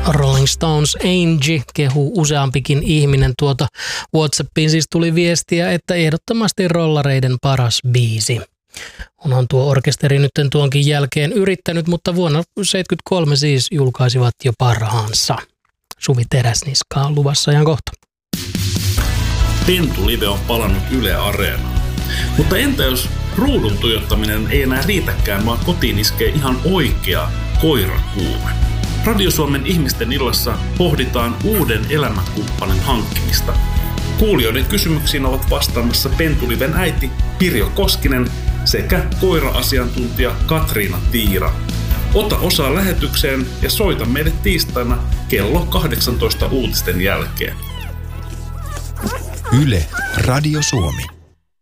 Rolling Stones Angie kehuu useampikin ihminen. WhatsAppiin siis tuli viestiä, että ehdottomasti rollareiden paras biisi. Onhan tuo orkesteri nyt tuonkin jälkeen yrittänyt, mutta vuonna 1973 siis julkaisivat jo parhaansa. Suvi Teräsniska on luvassa ihan kohta. Pentu-live on palannut Yle Areenaan. Mutta entä jos ruudun tuijottaminen ei enää riitäkään, vaan kotiin iskee ihan oikea koirakuume? Radio Suomen ihmisten illassa pohditaan uuden elämänkumppanin hankkimista. Kuulijoiden kysymyksiin ovat vastaamassa Pentu-liven äiti Pirjo Koskinen sekä koira-asiantuntija Katriina Tiira. Ota osaa lähetykseen ja soita meille tiistaina kello 18 uutisten jälkeen. Yle Radio Suomi.